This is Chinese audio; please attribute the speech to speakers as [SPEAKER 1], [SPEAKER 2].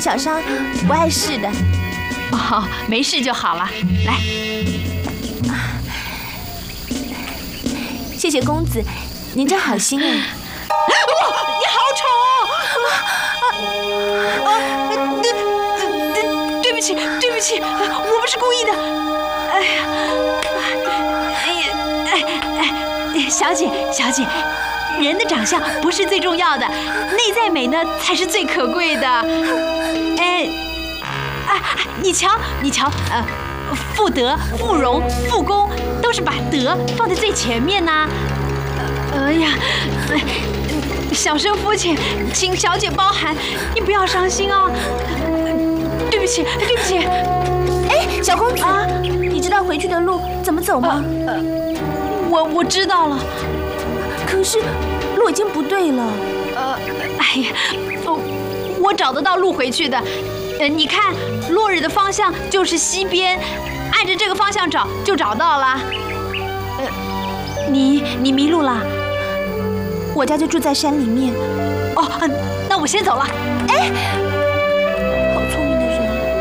[SPEAKER 1] 小伤，不碍事的。
[SPEAKER 2] 哦，没事就好了。来，
[SPEAKER 1] 谢谢公子，您真好心哎。
[SPEAKER 2] 哇，你好丑哦！对不起，对不起，我不是故意的。小姐，小姐，人的长相不是最重要的，内在美呢才是最可贵的。你瞧，你瞧，妇德、妇容、妇功，都是把德放在最前面呢。哎呀，小生肤浅，请小姐包涵，你不要伤心啊。对不起，对不起。
[SPEAKER 1] 哎，小公子，你知道回去的路怎么走吗？
[SPEAKER 2] 我知道了，
[SPEAKER 1] 可是路已经不对了。
[SPEAKER 2] 哎呀，我找得到路回去的。你看，落日的方向就是西边，按着这个方向找就找到了。你迷路了？
[SPEAKER 1] 我家就住在山里面。
[SPEAKER 2] 哦，那我先走了。
[SPEAKER 1] 哎。